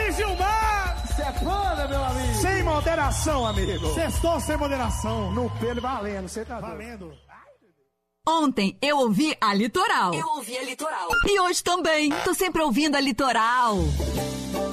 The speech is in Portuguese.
DJ Gilmar! Cepana, meu amigo! Sem moderação, amigo! Sextou sem moderação. No pelo valendo, você tá Valendo. Ontem eu ouvi a Litoral. Eu ouvi a Litoral. E hoje também. Tô sempre ouvindo a Litoral.